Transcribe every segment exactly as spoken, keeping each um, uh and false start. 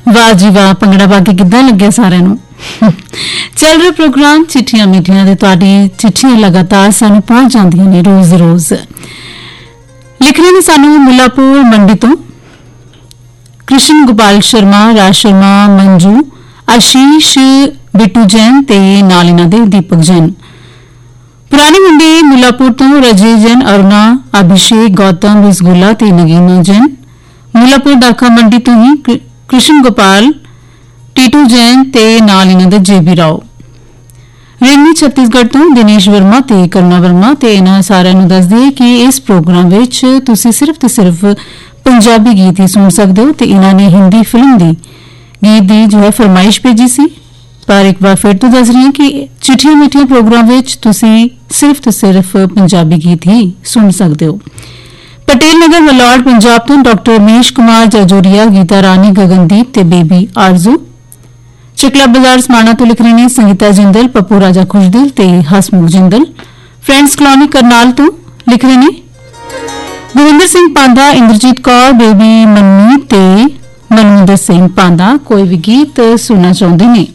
वाह जी वाह भंगड़ा पा के किद्दां लग्या सारिਆਂ ਨੂੰ चल रहा प्रोग्राम चिट्ठियां मीठियां ते तुहाडी चिट्ठियां लगातार सानू पहुंच जांदियां ने रोज रोज लिख रहे ने सानू मुल्लापुर मंडी तो कृष्ण गोपाल शर्मा राज शर्मा मंजू आशीष बिट्टू जैन ते नाल इन्हां दे दीपक जैन पुरानी मंडी मुल्लापुर तो रजे जैन अरुणा अभिषेक गौतम रसगुल्ला ते नगीना जैन मुल्लापुर दाखा मंडी तो ही कृष्ण गोपाल टीटू जैन ते नाल इन्हां दे जेबी राव रेमी छत्तीसगढ़ तो दिनेश वर्मा ते करुणा वर्मा ते इन्हां सारिਆਂ ਨੂੰ ਦੱਸ ਦਈਏ कि इस प्रोग्राम ਵਿੱਚ ਤੁਸੀਂ सिर्फ ਤੇ सिर्फ पंजाबी गीत ही सुन सकते हो ते इन्हां ने हिंदी फिल्म दी गीत दी जो है फरमाइश भेजी सी पर एक बार फिर तो दस रही कि चिट्ठियां मिठियां प्रोग्राम ਵਿੱਚ ਤੁਸੀਂ सिर्फ ਤੇ सिर्फ पंजाबी गीत ही सुन सकते हो पटेल नगर मलौड़ पंजाब तो डॉक्टर रमेश कुमार जजोरिया गीता रानी गगनदीप ते बेबी आरजू चिकला बाजार समाना तो लिख रहे हैं संगीता जिंदल पप्पू राजा खुशदिल ते हसमुख जिंदल फ्रेंड्स कॉलोनी करनाल तो लिख रहे हैं गुरविंदर सिंह पांदा इंद्रजीत कौर बेबी मन्नी ते मनविंदर सिंह पांदा कोई भी गीत सुनना चाहते ने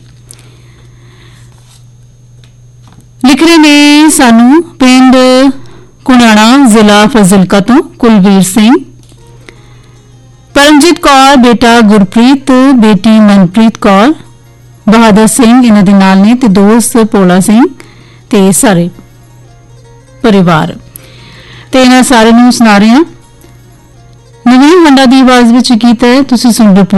लिख रहे हैं सानू पिंड कुणाणा जिला फजिलका तो कुलवीर सिंह परमजीत कौर बेटा गुरप्रीत बेटी मनप्रीत कौर बहादुर सिंह इन्हां दे नाल ने ते दोस्त पोला सिंह ते सारे परिवार ते इन्हां सारे नूं सुना रहे हैं नवीन मंडा दी आवाज विच गीत है तुसीं सुन रहे